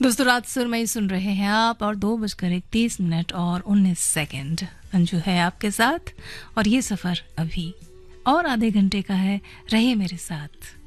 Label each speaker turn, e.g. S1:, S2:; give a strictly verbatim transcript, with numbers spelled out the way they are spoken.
S1: दोस्तों रात सुरमई सुन रहे हैं आप और दो बजकर इकतीस मिनट और उन्नीस सेकंड अंजू है आपके साथ और ये सफ़र अभी और आधे घंटे का है। रहिए मेरे साथ।